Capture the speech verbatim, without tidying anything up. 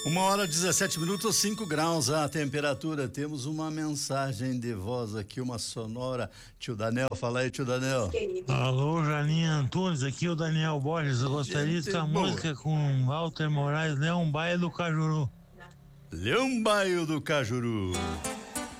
Uma hora dezessete minutos, cinco graus a temperatura. Temos uma mensagem de voz aqui, uma sonora. Tio Daniel, fala aí, tio Daniel. Alô, Janinha Antunes, aqui é o Daniel Borges. Eu gostaria de tocar música com Walter Moraes, Leão Baia do Cajuru. Leão Baio do Cajuru.